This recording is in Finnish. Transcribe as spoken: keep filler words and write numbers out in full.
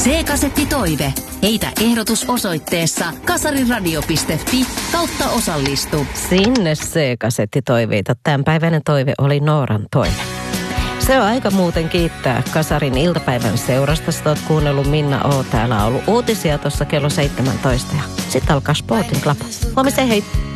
C-kasettitoive. Heitä ehdotus osoitteessa kasariradio piste fi kautta osallistu. Sinne C-kasettitoiveita. Tämänpäiväinen toive oli Nooran toive. Se on aika muuten kiittää Kasarin iltapäivän seurasta. Sitä oot kuunnellut Minna O. Täällä on ollut uutisia tuossa kello seitsemäntoista. Ja sitten alkaa Sportin Club. Huomiseen, hei!